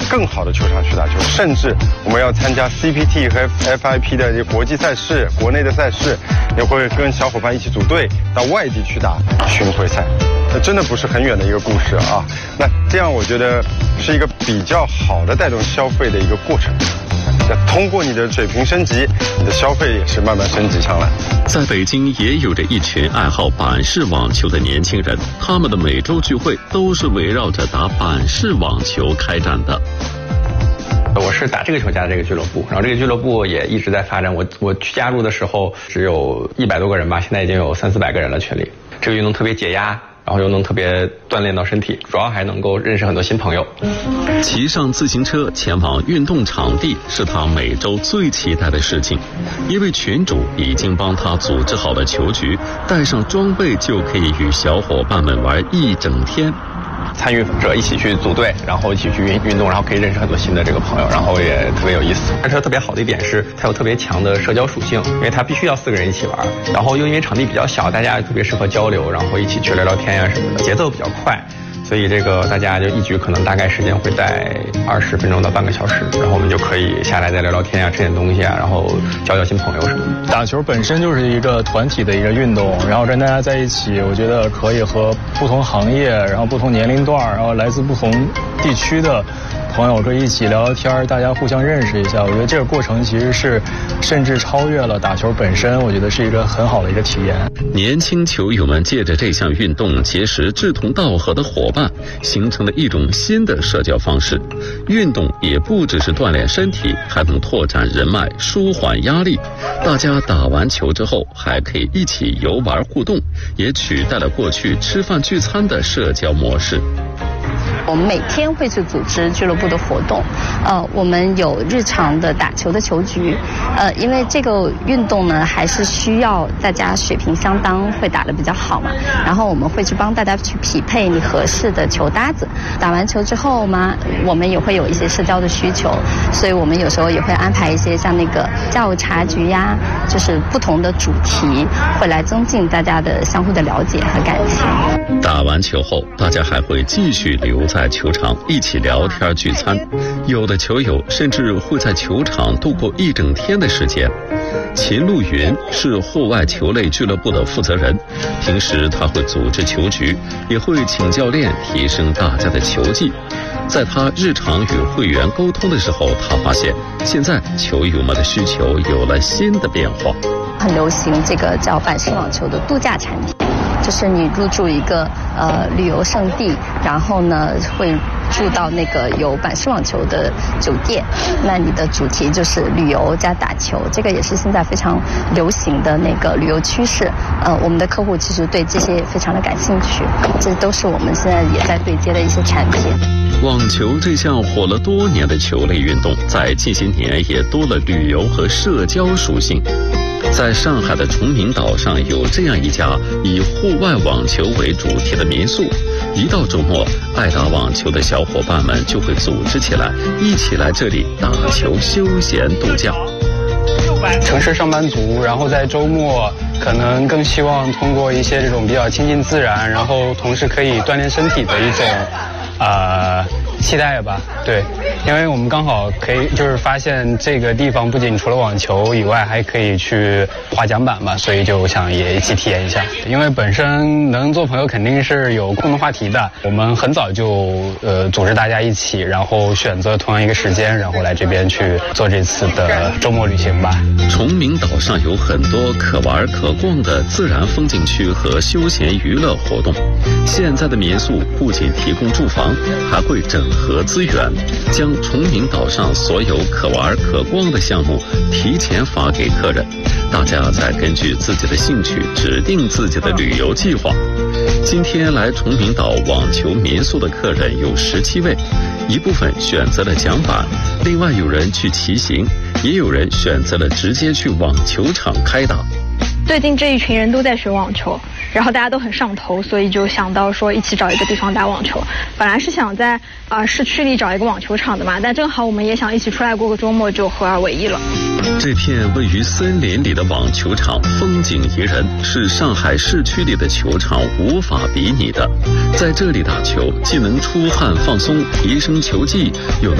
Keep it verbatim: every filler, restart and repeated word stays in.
更好的球场去打球，甚至我们要参加 C P T 和 F I P 的国际赛事、国内的赛事，也会跟小伙伴一起组队到外地去打巡回赛。那真的不是很远的一个故事啊。那这样我觉得是一个比较好的带动消费的一个过程。通过你的水平升级，你的消费也是慢慢升级上来。 在北京也有着一群爱好板式网球的年轻人，他们的每周聚会都是围绕着打板式网球开展的。 我是打这个球家的这个俱乐部，然后这个俱乐部也一直在发展。我我去加入的时候只有一百多个人吧，现在已经有三四百个人了群里。这个运动特别解压，然后又能特别锻炼到身体，主要还能够认识很多新朋友。 骑上自行车前往运动场地是他每周最期待的事情，因为群主已经帮他组织好了球局，带上装备就可以与小伙伴们玩一整天。 参与者一起去组队，然后一起去运运动，然后可以认识很多新的这个朋友，然后也特别有意思。而且特别好的一点是，它有特别强的社交属性，因为它必须要四个人一起玩，然后又因为场地比较小，大家特别适合交流，然后一起去聊聊天呀、啊、什么的，节奏比较快。所以这个大家就一局可能大概时间会在二十分钟到半个小时，然后我们就可以下来再聊聊天啊，吃点东西啊，然后交交新朋友什么的。 打球本身就是一个团体的一个运动，然后跟大家在一起，我觉得可以和不同行业，然后不同年龄段，然后来自不同地区的朋友可以一起聊聊天，大家互相认识一下。我觉得这个过程其实是甚至超越了打球本身，我觉得是一个很好的一个体验。 年轻球友们借着这项运动结识志同道合的伙伴，形成了一种新的社交方式。运动也不只是锻炼身体，还能拓展人脉，舒缓压力。大家打完球之后还可以一起游玩互动，也取代了过去吃饭聚餐的社交模式。 我们每天会去组织俱乐部的活动，呃，我们有日常的打球的球局，呃，因为这个运动呢，还是需要大家水平相当，会打得比较好嘛。然后我们会去帮大家去匹配你合适的球搭子。打完球之后嘛，我们也会有一些社交的需求，所以我们有时候也会安排一些像那个下午茶局呀，就是不同的主题，会来增进大家的相互的了解和感情。 打完球后，大家还会继续留在球场一起聊天聚餐，有的球友甚至会在球场度过一整天的时间。秦路云是户外球类俱乐部的负责人，平时他会组织球局，也会请教练提升大家的球技。在他日常与会员沟通的时候，他发现现在球友们的需求有了新的变化。 很流行这个叫板式网球的度假产品，就是你入住一个呃旅游胜地，然后呢会住到那个有板式网球的酒店，那你的主题就是旅游加打球，这个也是现在非常流行的那个旅游趋势。呃，我们的客户其实对这些也非常的感兴趣，这都是我们现在也在对接的一些产品。 网球这项火了多年的球类运动，在近些年也多了旅游和社交属性。在上海的崇明岛上有这样一家以户外网球为主题的民宿，一到周末，爱打网球的小伙伴们就会组织起来，一起来这里打球休闲度假。 城市上班族，然后在周末可能更希望通过一些这种比较亲近自然，然后同时可以锻炼身体的一种呃期待吧。对，因为我们刚好可以就是发现这个地方不仅除了网球以外，还可以去滑桨板嘛，所以就想也一起体验一下。因为本身能做朋友肯定是有共同话题的，我们很早就呃组织大家一起，然后选择同样一个时间，然后来这边去做这次的周末旅行吧。 崇明岛上有很多可玩可逛的自然风景区和休闲娱乐活动。现在的民宿不仅提供住房，还会整合资源，将崇明岛上所有可玩可逛的项目提前发给客人，大家再根据自己的兴趣指定自己的旅游计划。今天来崇明岛网球民宿的客人有十七位，一部分选择了桨板，另外有人去骑行，也有人选择了直接去网球场开打。 最近这一群人都在学网球，然后大家都很上头，所以就想到说一起找一个地方打网球。本来是想在啊、呃、市区里找一个网球场的嘛，但正好我们也想一起出来过个周末，就合二为一了。 这片位于森林里的网球场风景宜人，是上海市区里的球场无法比拟的。在这里打球，既能出汗放松，提升球技，又能